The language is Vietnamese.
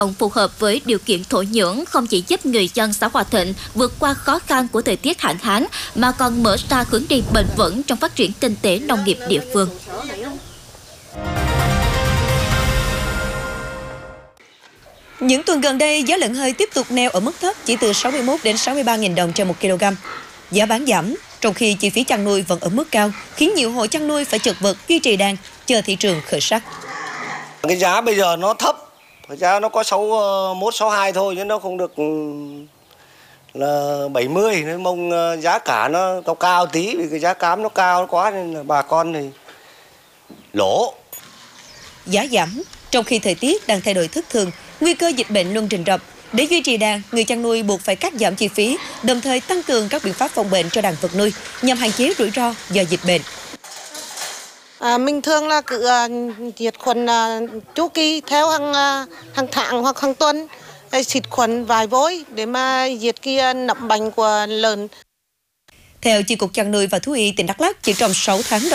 phù hợp với điều kiện thổ nhưỡng không chỉ giúp người dân xã Hòa Thịnh vượt qua khó khăn của thời tiết hạn hán mà còn mở ra hướng đi bền vững trong phát triển kinh tế nông nghiệp địa phương. Những tuần gần đây, giá lợn hơi tiếp tục neo ở mức thấp chỉ từ 61 đến 63.000 đồng trên 1 kg. Giá bán giảm, trong khi chi phí chăn nuôi vẫn ở mức cao, khiến nhiều hộ chăn nuôi phải chật vật duy trì đàn, chờ thị trường khởi sắc. Cái giá bây giờ nó thấp, giá nó có 61, 62 thôi, chứ nó không được là 70, nên mong giá cả nó cao tí, vì cái giá cám nó cao quá nên là bà con thì lỗ. Giá giảm, trong khi thời tiết đang thay đổi thất thường, nguy cơ dịch bệnh luôn rình rập. Để duy trì đàn, người chăn nuôi buộc phải cắt giảm chi phí, đồng thời tăng cường các biện pháp phòng bệnh cho đàn vật nuôi nhằm hạn chế rủi ro do dịch bệnh. Mình thường là cứ diệt khuẩn chu kỳ theo hàng tháng hoặc hàng tuần, xịt khuẩn vài vối để mà diệt cái nấm bệnh của lợn. Theo Chi cục Chăn nuôi và Thú y tỉnh Đắk Lắk, chỉ trong 6 tháng